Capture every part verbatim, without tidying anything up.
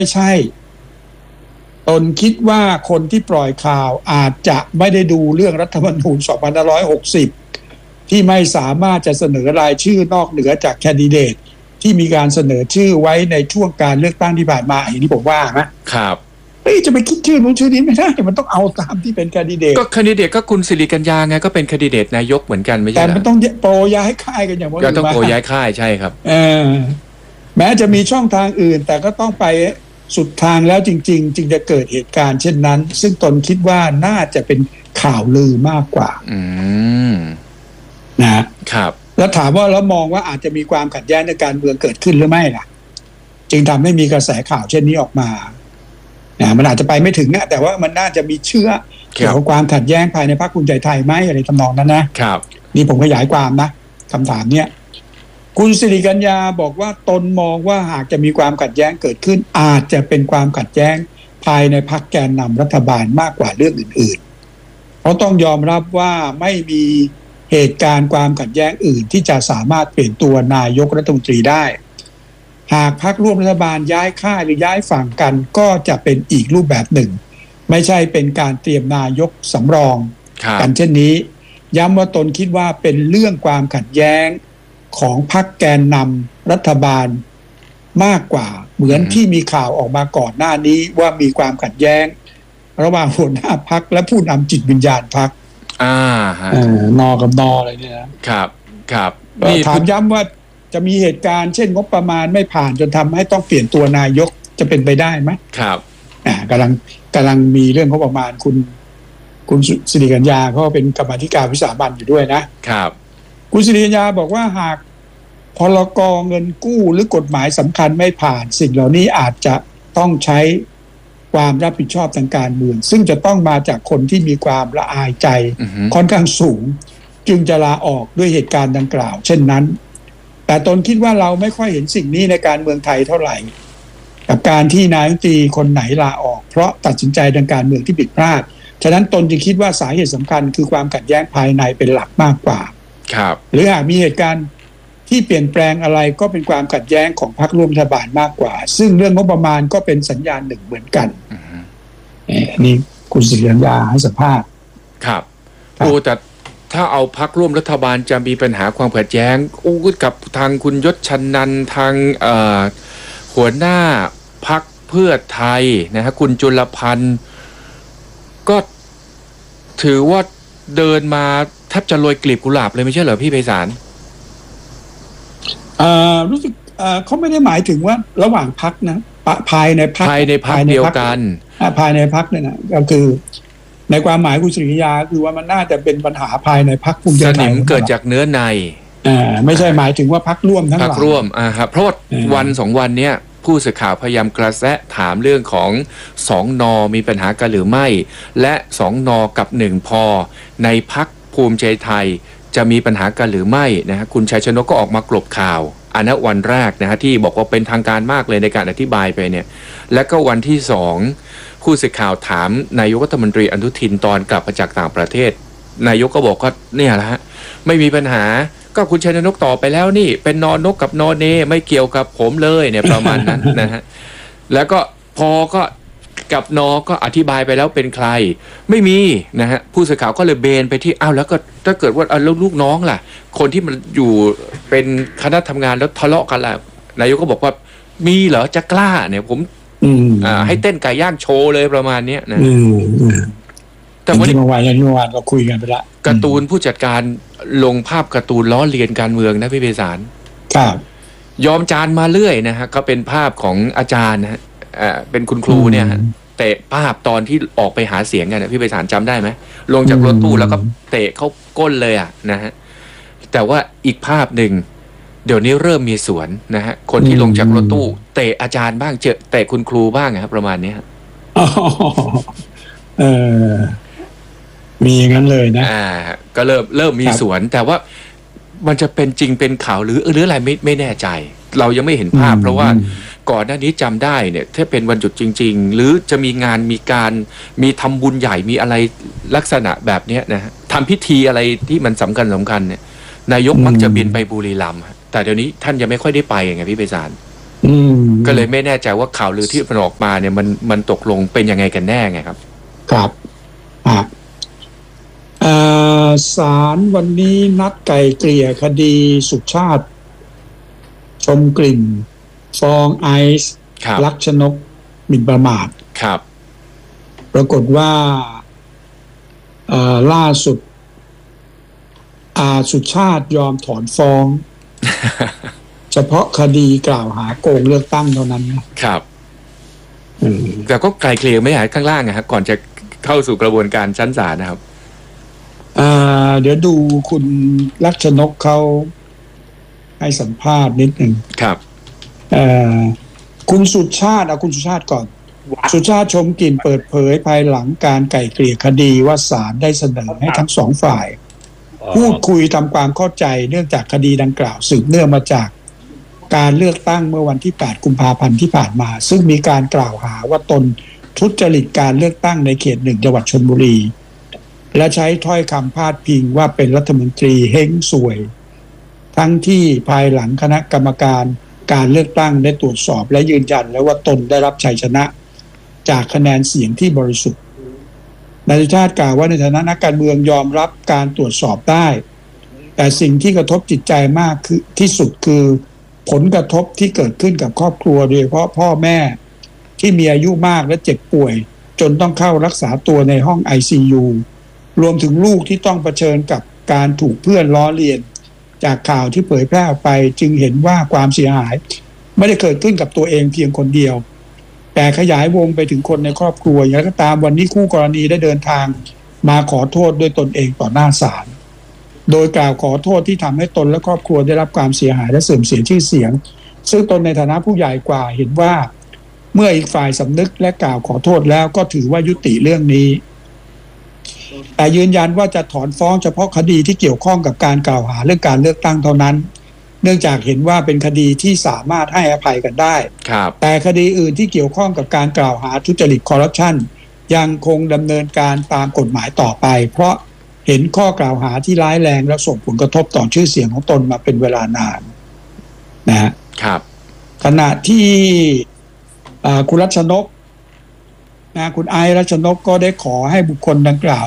ใช่ตนคิดว่าคนที่ปล่อยข่าวอาจจะไม่ได้ดูเรื่องรัฐธรรมนูญสองพันห้าร้อยหกสิบที่ไม่สามารถจะเสนอรายชื่อนอกเหนือจากแคนดิเดตที่มีการเสนอชื่อไว้ในช่วงการเลือกตั้งที่ผ่านมาอย่างที่ผมว่านะครับเฮ้ยจะไปคิดชื่อนู้นชื่อนี้ไม่ได้มันต้องเอาตามที่เป็นแคนดิเดตก็แคนดิเดตก็คุณสิริกัญญาไงก็เป็นแคนดิเดตนายกเหมือนกันไม่ใช่แต่มันต้องโปรย้ายค่ายกันอย่างว่าก็ต้องโปรย้ายค่ายใช่ครับเออแม้จะมีช่องทางอื่นแต่ก็ต้องไปสุดทางแล้วจริงๆจึงจะเกิดเหตุการณ์เช่นนั้นซึ่งตนคิดว่าน่าจะเป็นข่าวลือมากกว่าอืมนะครับแล้วถามว่าแล้วมองว่าอาจจะมีความขัดแย้งในการเมืองเกิดขึ้นหรือไม่ล่ะจึงทำให้มีกระแสข่าวเช่นนี้ออกมานะมันอาจจะไปไม่ถึงนะแต่ว่ามันน่าจะมีเชื้อเกี่ยวกับความขัดแย้งภายในพรรคภูมิใจไทยไหมอะไรทำนองนั้นนะครับนี่ผมขยายความนะคำถามเนี้ยคุณสิริกัญญาบอกว่าตนมองว่าหากจะมีความขัดแย้งเกิดขึ้นอาจจะเป็นความขัดแย้งภายในพรรคแกนนำรัฐบาลมากกว่าเรื่องอื่นๆเพราะต้องยอมรับว่าไม่มีเหตุการณ์ความขัดแย้งอื่นที่จะสามารถเปลี่ยนตัวนายกรัฐมนตรีได้หากพรรคร่วมรัฐบาลย้ายค่ายหรือย้ายฝั่งกันก็จะเป็นอีกรูปแบบหนึ่งไม่ใช่เป็นการเตรียมนายกสำรองกันเช่นนี้ย้ำว่าตนคิดว่าเป็นเรื่องความขัดแย้งของพรรคแกนนำรัฐบาลมากกว่าเหมือนที่มีข่าวออกมาก่อนหน้านี้ว่ามีความขัดแย้งระหว่างหัวหน้าพรรคและผู้นำจิตวิญญาณพรรคอ่าฮะนอกับนออะไรเนี่ยครับครับถามย้ำว่าจะมีเหตุการณ์เช่นงบประมาณไม่ผ่านจนทำให้ต้องเปลี่ยนตัวนายกจะเป็นไปได้ไหมครับอ่ากำลังกำลังมีเรื่องงบประมาณคุณคุณสิริกัญญาเขาเป็นกรรมาธิการวิสามัญอยู่ด้วยนะครับคุณสิริกัญญาบอกว่าหากพรกเงินกู้หรือกฎหมายสำคัญไม่ผ่านสิ่งเหล่านี้อาจจะต้องใช้ความรับผิดชอบทางการเมืองซึ่งจะต้องมาจากคนที่มีความละอายใจ uh-huh. ค่อนข้างสูงจึงจะลาออกด้วยเหตุการณ์ดังกล่าวเช่นนั้นแต่ตนคิดว่าเราไม่ค่อยเห็นสิ่งนี้ในการเมืองไทยเท่าไหร่กับการที่นายกรัฐมนตรีคนไหนลาออกเพราะตัดสินใจทางการเมืองที่ผิดพลาดฉะนั้นตนจึงคิดว่าสาเหตุสำคัญคือความขัดแย้งภายในเป็นหลักมากกว่าครับหรือหากมีเหตุการณ์ที่เปลี่ยนแปลงอะไรก็เป็นความขัดแย้งของพรรคร่วมรัฐบาลมากกว่าซึ่งเรื่องงบประมาณก็เป็นสัญญาณหนึ่งเหมือนกันนี่คุณสิริกัญญาให้สัมภาษณ์ครับโอ้แต่ถ้าเอาพรรคร่วมรัฐบาลจะมีปัญหาความขัดแย้งอู้กับทางคุณยศชันนันท์ทางหัวหน้าพรรคเพื่อไทยนะฮะคุณจุลพันธ์ก็ถือว่าเดินมาแทบจะโรยกลีบกุหลาบเลยไม่ใช่เหรอพี่ไพศาลรู้สึกเขาไม่ได้หมายถึงว่าระหว่างพรรคนะภายในพรรคภายในพรรคเดียวกันภายในพรรคเนี่ยนะก็คือในความหมายคุณสิริกัญญาคือว่ามันน่าจะเป็นปัญหาภายในพรรคภูมิใจไทยสนิมเกิดจากเนื้อในอ่าไม่ใช่หมายถึงว่าพรรคร่วมทั้งหลายพรรคร่วมอ่าครับเพราะวันสองวันเนี้ยผู้สื่อข่าวพยายามกระแสถามเรื่องของสองนมีปัญหากันหรือไม่และสองนกับหนึ่งพอในพรรคภูมิใจไทยจะมีปัญหากันหรือไม่นะฮะคุณชัยชนกก็ออกมากลบข่าวอันนั้นวันแรกนะฮะที่บอกว่าเป็นทางการมากเลยในการอธิบายไปเนี่ยและก็วันที่สองผู้สื่อข่าวถามนายกรัฐมนตรีอนุทินตอนกลับมาจากต่างประเทศนายกก็บอกว่าเนี่ยแหละฮะไม่มีปัญหาก็คุณชัยชนกตอบไปแล้วนี่เป็นนอนกกับนอเนไม่เกี่ยวกับผมเลยเนี่ยประมาณนั้นนะฮะแล้วก็พอก็กับนอก็อธิบายไปแล้วเป็นใครไม่มีนะฮะผู้สื่อข่าวก็เลยเบนไปที่อ้าวแล้วก็ถ้าเกิดว่าแล้วลูกน้องล่ะคนที่มันอยู่เป็นคณะทำงานแล้วทะเลาะกันล่ะนายกก็บอกว่ามีเหรอจะกล้าเนี่ยผมอ่าให้เต้นไก่ย่างโชว์เลยประมาณนี้นะแต่เมื่อวานเมื่อวานเราคุยกันไปละการ์ตูนผู้จัดการลงภาพการ์ตูนล้อเลียนการเมืองนะพี่ไพศาลครับยอมจานมาเรื่อยนะฮะก็เป็นภาพของอาจารย์นะฮะอ่าเป็นคุณครูเนี่ยฮะเตะภาพตอนที่ออกไปหาเสียงกันนะพี่ไพศาลจำได้ไหมลงจากรถตู้แล้วก็เตะเข้าก้นเลยอ่ะนะฮะแต่ว่าอีกภาพหนึ่งเดี๋ยวนี้เริ่มมีสวนนะฮะคนที่ลงจากรถตู้เตะอาจารย์บ้างเจอเตะคุณครูบ้างครับประมาณนี้อ๋อเออมีอย่างนั้นเลยนะอ่าก็เริ่มเริ่มมีสวนแต่ว่ามันจะเป็นจริงเป็นข่าวหรือหรืออะไรไม่ไม่แน่ใจเรายังไม่เห็นภาพเพราะว่าก่อนหน้านี้จำได้เนี่ยถ้าเป็นวันหยุดจริงๆหรือจะมีงานมีการมีทำบุญใหญ่มีอะไรลักษณะแบบนี้นะฮะทำพิธีอะไรที่มันสำคัญสำคัญเนี่ยนายกมักจะบินไปบุรีรัมย์แต่เดี๋ยวนี้ท่านยังไม่ค่อยได้ไปไงพี่ไพศาลอืมก็เลยไม่แน่ใจว่าข่าวลือที่มันออกมาเนี่ยมันมันตกลงเป็นยังไงกันแน่ไงครับครับอ่าศาลวันนี้นัดไกล่เกลี่ยคดีสุชาติชมกลิ่นฟ้องไอซ์ลักษณกหมิ่นประมาทครับปรากฏว่าล่าสุดอาสุชาติยอมถอนฟ้อง เฉพาะคดีกล่าวหาโกงเลือกตั้งเท่านั้นครับแต่ก็ไกลเกลี่ยไม่หายข้างล่างนะครับก่อนจะเข้าสู่กระบวนการชั้นศาลนะครับเดี๋ยวดูคุณลักษณกเขาให้สัมภาษณ์นิดหนึ่งครับคุณสุชาติเอาคุณสุชาติก่อนสุชาติชมกลิ่นเปิดเผยภายหลังการไกล่เกลี่ยคดีว่าศาลได้เสนอให้ทั้งสองฝ่ายพูดคุยทำความเข้าใจเนื่องจากคดีดังกล่าวสืบเนื่องมาจากการเลือกตั้งเมื่อวันที่แปดกุมภาพันธ์ที่ผ่านมาซึ่งมีการกล่าวหาว่าตนทุจริตการเลือกตั้งในเขตหนึ่งจังหวัดชลบุรีและใช้ถ้อยคำพาดพิงว่าเป็นรัฐมนตรีเฮ้งสวยทั้งที่ภายหลังคณะกรรมการการเลือกตั้งได้ตรวจสอบและยืนยันแล้วว่าตนได้รับชัยชนะจากคะแนนเสียงที่บริสุทธิ์นายสุชาติกล่าวว่าในฐานะนักการเมืองยอมรับการตรวจสอบได้แต่สิ่งที่กระทบจิตใจมากคือที่สุดคือผลกระทบที่เกิดขึ้นกับครอบครัวโดยเฉพาะพ่อแม่ที่มีอายุมากและเจ็บป่วยจนต้องเข้ารักษาตัวในห้อง ไอ ซี ยู รวมถึงลูกที่ต้องเผชิญกับการถูกเพื่อนล้อเลียนจากข่าวที่เผยแพร่ออกไปจึงเห็นว่าความเสียหายไม่ได้เกิดขึ้นกับตัวเองเพียงคนเดียวแต่ขยายวงไปถึงคนในครอบครัวอย่างไรก็ตามวันนี้คู่กรณีได้เดินทางมาขอโทษด้วยตนเองต่อหน้าศาลโดยกล่าวขอโทษที่ทำให้ตนและครอบครัวได้รับความเสียหายและเสื่อมเสียชื่อเสียงซึ่งตนในฐานะผู้ใหญ่กว่าเห็นว่าเมื่ออีกฝ่ายสำนึกและกล่าวขอโทษแล้วก็ถือว่ายุติเรื่องนี้แต่ยืนยันว่าจะถอนฟ้องเฉพาะคดีที่เกี่ยวข้องกับการกล่าวหาเรื่องการเลือกตั้งเท่านั้นเนื่องจากเห็นว่าเป็นคดีที่สามารถให้อภัยกันได้แต่คดีอื่นที่เกี่ยวข้องกับการกล่าวหาทุจริตคอร์รัปชันยังคงดำเนินการตามกฎหมายต่อไปเพราะเห็นข้อกล่าวหาที่ร้ายแรงและส่งผลกระทบต่อชื่อเสียงของตนมาเป็นเวลานานนะครับขณะที่คุณรัชนกนะคุณไอรัชนกก็ได้ขอให้บุคคลดังกล่าว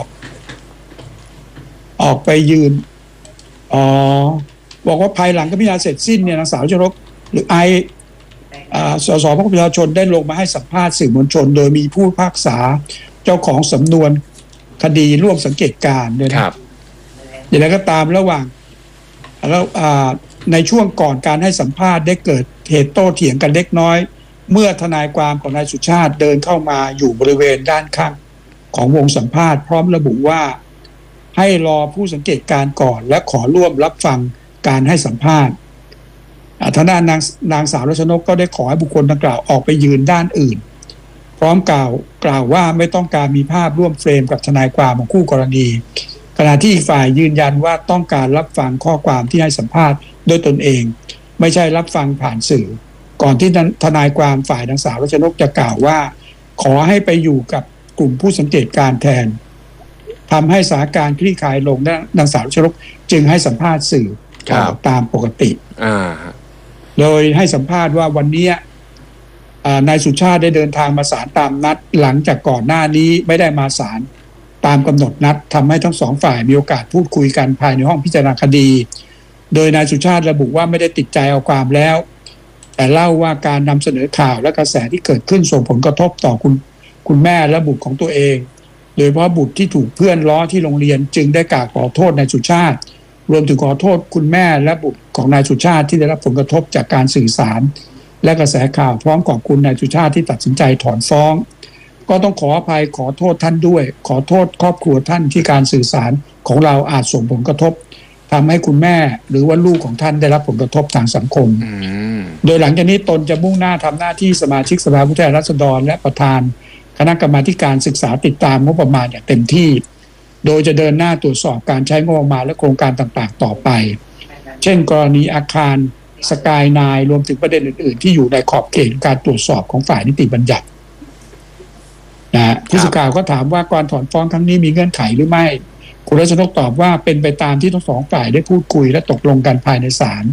ออกไปยืนอ๋อบอกว่าภายหลังการพิจารณาเสร็จสิ้นเนี่ยนางสาวรัชนกหรือไอสสพรรคประชาชนได้ลงมาให้สัมภาษณ์สื่อมวลชนโดยมีผู้พิพากษาเจ้าของสำนวนคดีร่วมสังเกตการณ์ด้วยนะครับอย่างไรก็ตามระหว่างแล้วในช่วงก่อนการให้สัมภาษณ์ได้เกิดเหตุโต้เถียงกันเล็กน้อยเมื่อทนายความของนายสุชาติเดินเข้ามาอยู่บริเวณด้านข้างของวงสัมภาษณ์พร้อมระบุว่าให้รอผู้สังเกตการก่อนและขอร่วมรับฟังการให้สัมภาษณ์ทางด้านนางนางสาวรัชนกก็ได้ขอให้บุคคลดังกล่าวออกไปยืนด้านอื่นพร้อมกล่าวกล่าวว่าไม่ต้องการมีภาพร่วมเฟรมกับทนายความของคู่กรณีขณะที่อีกฝ่ายยืนยันว่าต้องการรับฟังข้อความที่ให้สัมภาษณ์ด้วยตนเองไม่ใช่รับฟังผ่านสื่อก่อนที่ทนายความฝ่ายนางสาวรัชนกจะกล่าวว่าขอให้ไปอยู่กับกลุ่มผู้สังเกตการแทนทำให้สถานการณ์คลี่คลายลงนางสาวรัชนกจึงให้สัมภาษณ์สื่อตามปกติโดยให้สัมภาษณ์ว่าวันนี้นายสุชาติได้เดินทางมาศาลตามนัดหลังจากก่อนหน้านี้ไม่ได้มาศาลตามกำหนดนัดทำให้ทั้งสองฝ่ายมีโอกาสพูดคุยกันภายในห้องพิจารณาคดีโดยนายสุชาติระบุว่าไม่ได้ติดใจเอาความแล้วแต่เล่าว่าการนำเสนอข่าวและกระแสที่เกิดขึ้นส่งผลกระทบต่อคุณคุณแม่และบุตรของตัวเองโดยเฉพาะบุตรที่ถูกเพื่อนล้อที่โรงเรียนจึงได้กล่าวขอโทษนายสุชาติรวมถึงขอโทษคุณแม่และบุตรของนายสุชาติที่ได้รับผลกระทบจากการสื่อสารและกระแสข่าวพร้อมขอบคุณนายสุชาติที่ตัดสินใจถอนฟ้องก็ต้องขออภัยขอโทษท่านด้วยขอโทษครอบครัวท่านที่การสื่อสารของเราอาจส่งผลกระทบทำให้คุณแม่หรือว่าลูกของท่านได้รับผลกระทบทางสังคมโดยหลังจากนี้ตนจะมุ่งหน้าทำหน้าที่สมาชิกสภาผู้แทนราษฎรและประธานคณะกรรมาการศึกษาติดตามงบประมาณอย่างเต็มที่โดยจะเดินหน้าตรวจสอบการใช้งบประมาณและโครงการต่างๆต่อไปเช่นกรณีอาคารสกายไนน์รวมถึงประเด็นอื่นๆที่อยู่ในขอบเขตการตรวจสอบของฝ่ายนิติบัญญัตินะผู้สื่อข่าวก็ถามว่าการถอนฟ้องครั้งนี้มีเงื่อนไขหรือไม่คุณรัชนกตอบว่าเป็นไปตามที่ทั้งสองฝ่ายได้พูดคุยและตกลงกันภายในศาล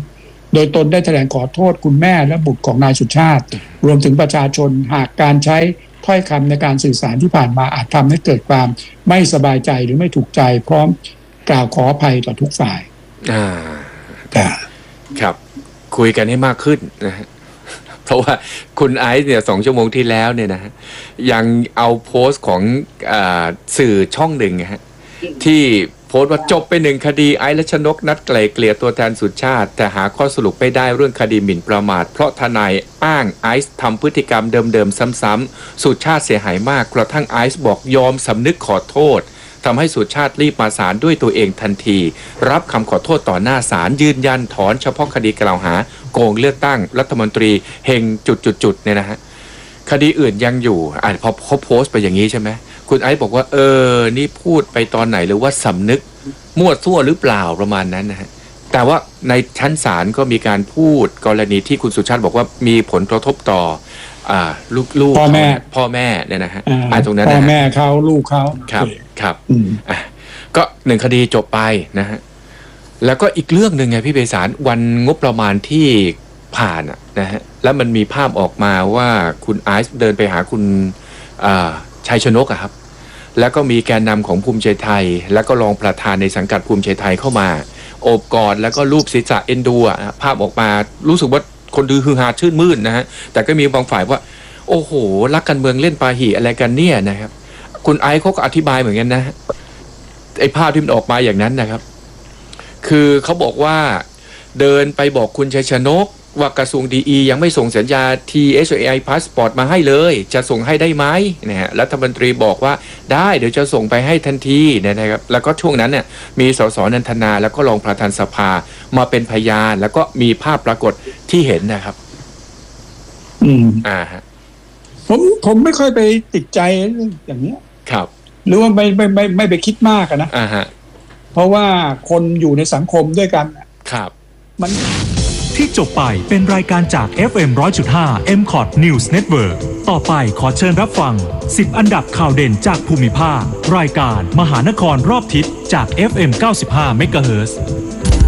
โดยตนได้แถลงขอโทษคุณแม่และบุตรของนายสุชาติรวมถึงประชาชนหากการใช้ถ้อยคำในการสื่อสารที่ผ่านมาอาจทำให้เกิดความไม่สบายใจหรือไม่ถูกใจพร้อมกล่าวขออภัยต่อทุกฝ่ายอ่าครับคุยกันให้มากขึ้นนะฮะเพราะว่าคุณไอซ์เนี่ยสองชั่วโมงที่แล้วเนี่ยนะฮะยังเอาโพสต์ของอ่าสื่อช่องหนึ่งฮะที่โพสต์ว่าจบไปหนึ่งคดีไอซ์และชนกนัดไกล่เกลี่ยตัวแทนสุชาติแต่หาข้อสรุปไม่ได้เรื่องคดีหมิ่นประมาทเพราะทนายอ้างไอซ์ทำพฤติกรรมเดิมๆซ้ำๆสุชาติเสียหายมากกระทั่งไอซ์บอกยอมสำนึกขอโทษทำให้สุชาติรีบมาศาลด้วยตัวเองทันทีรับคำขอโทษต่อหน้าศาลยืนยันถอนเฉพาะคดีกล่าวหาโกงเลือกตั้งรัฐมนตรีเฮงจุดๆๆเนี่ยนะฮะคดีอื่นยังอยู่อ่ะพอเขาโพสต์ไปอย่างนี้ใช่ไหมคุณไอซ์บอกว่าเออนี่พูดไปตอนไหนหรือว่าสำนึกมั่วซั่วหรือเปล่าประมาณนั้นนะฮะแต่ว่าในชั้นศาลก็มีการพูดกรณีที่คุณสุชาติบอกว่ามีผลกระทบต่ออ่าลูกๆพ่อแม่พ่อแม่เนี่ยนะฮะอ่าตรงนั้นนะพ่อแม่เขาลูกเขาครับครับอ่ะก็หนึ่งคดีจบไปนะฮะแล้วก็อีกเรื่องหนึ่งไงพี่เบสารวันงบประมาณที่ผ่านนะฮะแล้วมันมีภาพออกมาว่าคุณไอซ์เดินไปหาคุณชัยชนกอะครับแล้วก็มีแกนนำของภูมิใจไทยแล้วก็รองประธานในสังกัดภูมิใจไทยเข้ามาโอบกอดแล้วก็รูปศีรษะเอ็นดูอะภาพออกมารู้สึกว่าคนดูฮือฮาชื่นมื่นนะฮะแต่ก็มีบางฝ่ายว่าโอ้โหรักการเมืองเล่นปาหี่อะไรกันเนี่ยนะครับคุณไอซ์เขาก็อธิบายเหมือนกันนะไอ้ภาพที่มันออกมาอย่างนั้นนะครับคือเขาบอกว่าเดินไปบอกคุณชัยชนกว่ากระทรวงดีอียังไม่ส่งสัญญา ที เอส เอ ไอ Passport มาให้เลยจะส่งให้ได้ไหมนะฮะรัฐมนตรีบอกว่าได้เดี๋ยวจะส่งไปให้ทันทีนะครับแล้วก็ช่วงนั้นเนี่ยมีสสนันทนาแล้วก็รองประธานสภามาเป็นพยานแล้วก็มีภาพปรากฏที่เห็นนะครับอืมอ่าฮะผมผมไม่ค่อยไปติดใจอย่างนี้ครับหรือว่าไม่ไม่ไม่ไม่ไปคิดมากนะอ่าฮะเพราะว่าคนอยู่ในสังคมด้วยกันครับมันที่จบไปเป็นรายการจาก เอฟ เอ็ม หนึ่งร้อยจุดห้า เอ็ม คอท News Network ต่อไปขอเชิญรับฟังสิบอันดับข่าวเด่นจากภูมิภาครายการมหานครรอบทิศจาก เอฟ เอ็ม เก้าสิบห้า เมกะเฮิรตซ์